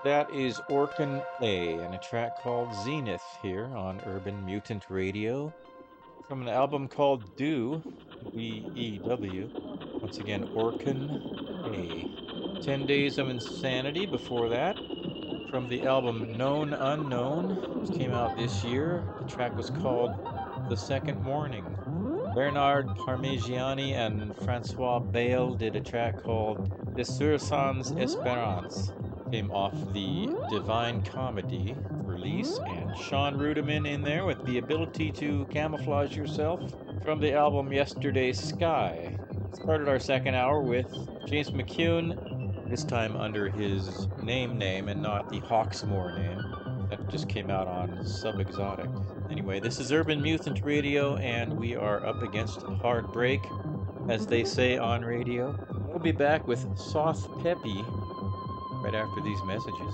That is Orkin A and a track called Zenith here on Urban Mutant Radio from an album called Dew, D-E-W. Once again, Orkin A. 10 Days of Insanity before that. From the album Known Unknown, which came out this year. The track was called The Second Morning. Bernard Parmigiani and Francois Bale did a track called De Sur Sans Espérance. Came off the Divine Comedy release, and Sean Rudiman in there with the ability to camouflage yourself from the album Yesterday's Sky. Started our second hour with James McCune, this time under his name and not the Hawksmoor name that just came out on Subexotic. Anyway, this is Urban Mutant Radio, and we are up against a hard break, as they say on radio. We'll be back with Soth Peppy right after these messages.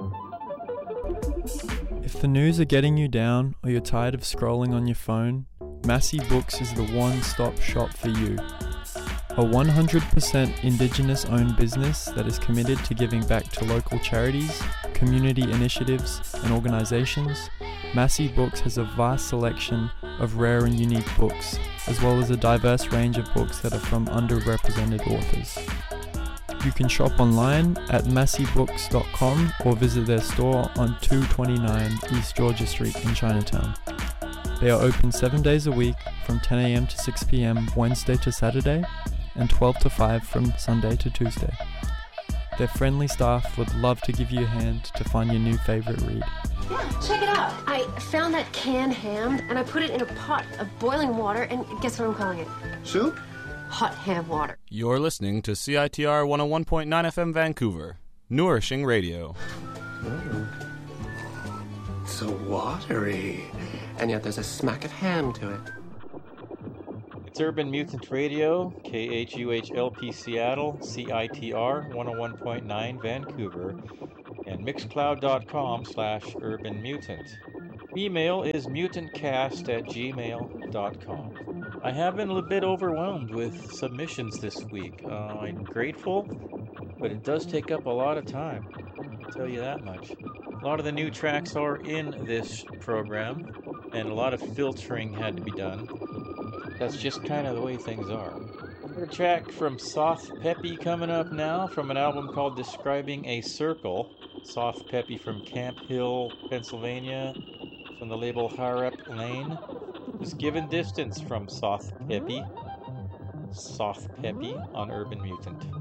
If the news are getting you down or you're tired of scrolling on your phone, Massey Books is the one-stop shop for you. A 100% Indigenous-owned business that is committed to giving back to local charities, community initiatives, and organizations, Massey Books has a vast selection of rare and unique books, as well as a diverse range of books that are from underrepresented authors. You can shop online at masseybooks.com or visit their store on 229 East Georgia Street in Chinatown. They are open 7 days a week from 10 a.m. to 6 p.m. Wednesday to Saturday and 12 to 5 from Sunday to Tuesday. Their friendly staff would love to give you a hand to find your new favorite read. Yeah, check it out. I found that canned ham and I put it in a pot of boiling water, and guess what I'm calling it? Soup? Hot ham water. You're listening to CITR 101.9 FM Vancouver, nourishing radio. So watery. And yet there's a smack of ham to it. It's Urban Mutant Radio, KHUHLP Seattle, CITR 101.9 Vancouver, and mixcloud.com/urbanmutant. Email is mutantcast@gmail.com. I have been a bit overwhelmed with submissions this week. I'm grateful, but it does take up a lot of time. I'll tell you that much. A lot of the new tracks are in this program, and a lot of filtering had to be done. That's just kind of the way things are. A track from Soth Peppy coming up now from an album called Describing a Circle. Soth Peppy from Camp Hill, Pennsylvania, from the label Harep Lane. Was Given Distance from Soth Peppy. Soth Peppy on Urban Mutant.